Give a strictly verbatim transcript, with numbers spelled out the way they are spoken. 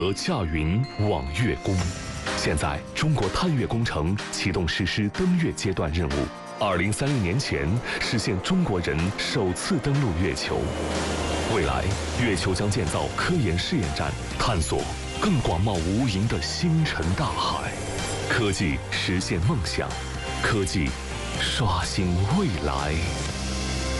和驾云往月宫。现在，中国探月工程启动实施登月阶段任务，二零三零年前实现中国人首次登陆月球。未来，月球将建造科研试验站，探索更广袤无垠的星辰大海。科技实现梦想，科技刷新未来。